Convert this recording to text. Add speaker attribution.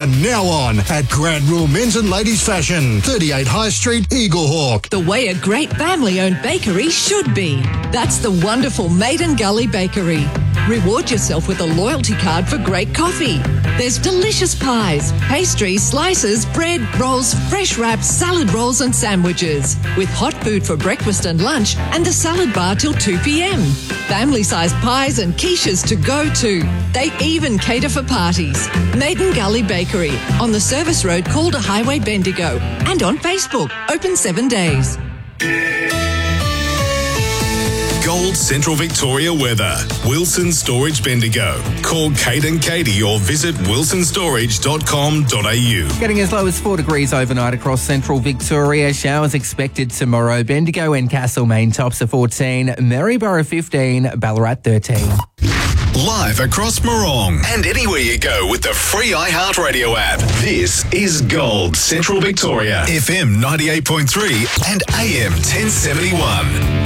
Speaker 1: now on at Grand Rule Men's and Ladies Fashion, 38 High Street, Eaglehawk.
Speaker 2: The way a great family-owned bakery should be. That's the wonderful Maiden Gully Bakery. Reward yourself with a loyalty card for great coffee. There's delicious pies, pastries, slices, bread, rolls, fresh wraps, salad rolls and sandwiches. With hot food for breakfast and lunch and the salad bar till 2 p.m. Family-sized pies and quiches to go to. They even cater for parties. Maiden Gully Bakery on the Service Road, Calder Highway, Bendigo. And on Facebook, open 7 days.
Speaker 3: Gold Central Victoria weather. Wilson Storage Bendigo. Call Kate and Katie or visit wilsonstorage.com.au.
Speaker 4: Getting as low as 4 degrees overnight across central Victoria. Showers expected tomorrow. Bendigo and Castlemaine tops of 14. Maryborough 15. Ballarat 13.
Speaker 3: Live across Morong and anywhere you go with the free iHeartRadio app. This is Gold Central Victoria. FM 98.3 and AM 1071.